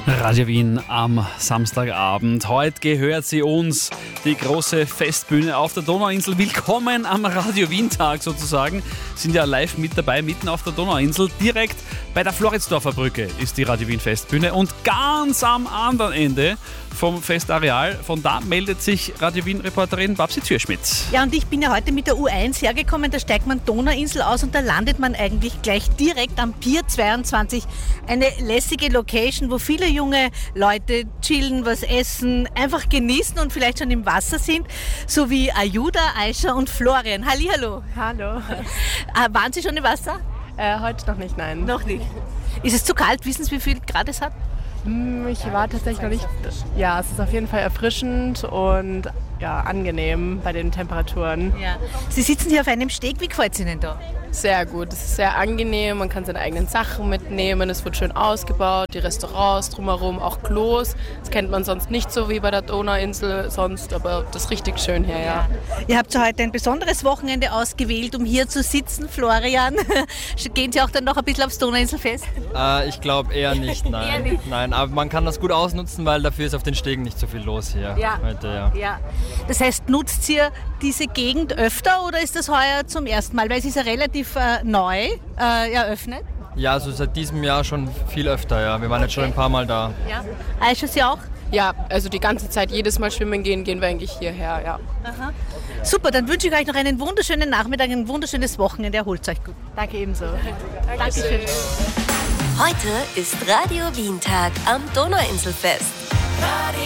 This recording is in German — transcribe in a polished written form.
Radio Wien am Samstagabend. Heute gehört sie uns, die große Festbühne auf der Donauinsel. Willkommen am Radio Wien-Tag sozusagen. Sind ja live mit dabei, mitten auf der Donauinsel. Direkt bei der Floridsdorfer Brücke ist die Radio Wien Festbühne. Und ganz am anderen Ende vom Festareal, von da meldet sich Radio Wien-Reporterin Babsi Zürschmidt. Ja, und ich bin ja heute mit der U1 hergekommen. Da steigt man Donauinsel aus und da landet man eigentlich gleich direkt am Pier 22. Eine lässige Location, wo viele junge Leute chillen, was essen, einfach genießen und vielleicht schon im Wasser sind. So wie Ayuda, Aisha und Florian. Hallihallo. Hallo. Waren Sie schon im Wasser? Heute noch nicht, nein. Noch nicht. Ist es zu kalt? Wissen Sie, wie viel Grad es hat? Ich war tatsächlich noch nicht. Ja, es ist auf jeden Fall erfrischend und ja, angenehm bei den Temperaturen. Ja. Sie sitzen hier auf einem Steg. Wie gefällt es Ihnen da? Sehr gut, es ist sehr angenehm, man kann seine eigenen Sachen mitnehmen, es wird schön ausgebaut, die Restaurants drumherum, auch Klos. Das kennt man sonst nicht so wie bei der Donauinsel sonst, aber das ist richtig schön hier, ja. Ihr habt ja heute ein besonderes Wochenende ausgewählt, um hier zu sitzen, Florian. Gehen Sie auch dann noch ein bisschen aufs Donauinselfest? Ich glaube eher nicht, nein. Eher nicht. Nein, aber man kann das gut ausnutzen, weil dafür ist auf den Stegen nicht so viel los hier heute, ja. Das heißt, nutzt ihr diese Gegend öfter oder ist das heuer zum ersten Mal? Weil es ist ja relativ neu eröffnet. Ja, also seit diesem Jahr schon viel öfter, ja. Wir waren jetzt schon ein paar Mal da. Ja. Aisha, Sie auch? Ja, also die ganze Zeit, jedes Mal schwimmen gehen wir eigentlich hierher, ja. Aha. Super, dann wünsche ich euch noch einen wunderschönen Nachmittag, ein wunderschönes Wochenende. Erholt euch gut. Danke ebenso. Dankeschön. Heute ist Radio Wien-Tag am Donauinselfest.